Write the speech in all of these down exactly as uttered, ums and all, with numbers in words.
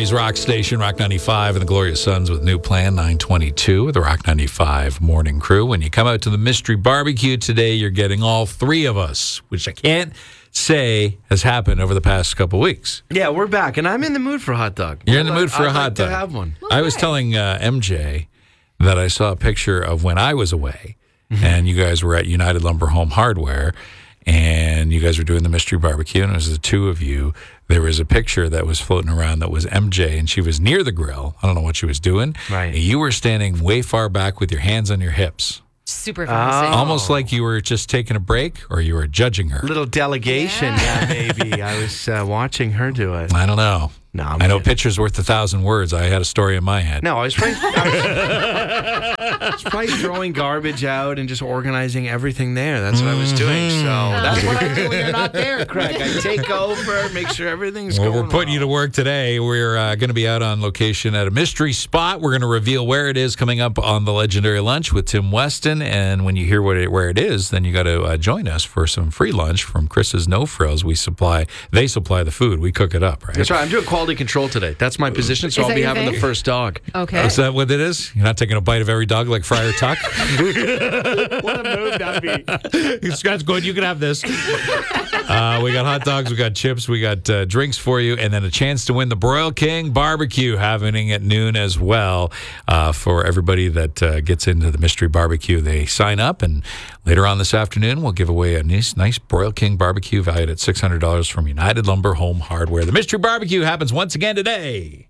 Barrie's Rock Station, Rock ninety-five, and the Glorious Sons with New Plan, nine twenty-two, with the Rock ninety-five Morning Crew. When you come out to the Mystery Barbecue today, you're getting all three of us, which I can't say has happened over the past couple weeks. Yeah, we're back, and I'm in the mood for a hot dog. You're in the mood for I'd a hot like dog. to have one. I was telling uh, M J that I saw a picture of when I was away, mm-hmm. and you guys were at United Lumber Home Hardware, and you guys were doing the Mystery Barbecue, and it was the two of you. There was a picture that was floating around that was M J, and she was near the grill. I don't know what she was doing. Right. And you were standing way far back with your hands on your hips. Super fancy. Oh. Almost like you were just taking a break or you were judging her. Little delegation, yeah, maybe. I was uh, watching her do it. I don't know. No, I'm I know kidding. picture's worth a thousand words. I had a story in my head. No, I was probably, I was, I was probably throwing garbage out and just organizing everything there. That's what I was doing. So that's what I do when you're not there, Craig. I take over, make sure everything's Well, going we're putting well. you to work today. We're uh, going to be out on location at a mystery spot. We're going to reveal where it is coming up on the Legendary Lunch with Tim Weston. And when you hear what it, where it is, then you got to uh, join us for some free lunch from Chris's No Frills. We supply, they supply the food. We cook it up, right? That's right. I'm doing quality control today. That's my position, so Is I'll that be your having thing? the first dog. Okay. Is that what it is? You're not taking a bite of every dog like Friar Tuck? What a move that'd be. That's good. You can have this. Uh, we got hot dogs, we got chips, we got uh, drinks for you, and then a chance to win the Broil King Barbecue happening at noon as well. Uh, for everybody that uh, gets into the Mystery Barbecue, they sign up, and later on this afternoon, we'll give away a nice, nice Broil King Barbecue valued at six hundred dollars from United Lumber Home Hardware. The Mystery Barbecue happens once again today.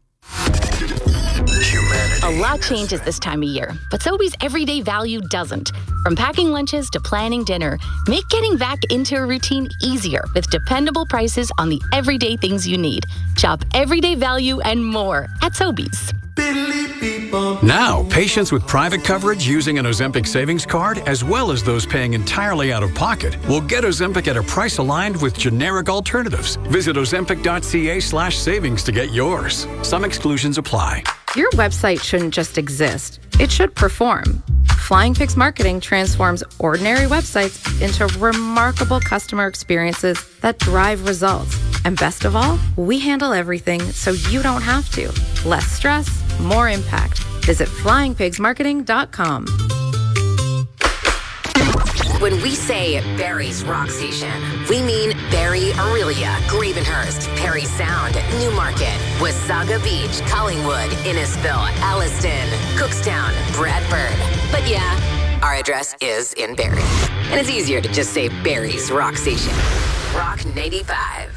A lot changes this time of year, but Sobeys everyday value doesn't. From packing lunches to planning dinner, make getting back into a routine easier with dependable prices on the everyday things you need. Shop everyday value and more at Sobeys. Now, patients with private coverage using an Ozempic savings card, as well as those paying entirely out of pocket, will get Ozempic at a price aligned with generic alternatives. Visit ozempic.ca slash savings to get yours. Some exclusions apply. Your website shouldn't just exist. It should perform. Flying Pigs Marketing transforms ordinary websites into remarkable customer experiences that drive results. And best of all, we handle everything so you don't have to. Less stress, more impact. Visit flying pigs marketing dot com. When we say Barrie's Rock Station, we mean Barrie, Aurelia, Gravenhurst, Perry Sound, Newmarket, Wasaga Beach, Collingwood, Innisfil, Alliston, Cookstown, Bradford. But yeah, our address is in Barrie. And it's easier to just say Barrie's Rock Station. Rock ninety-five.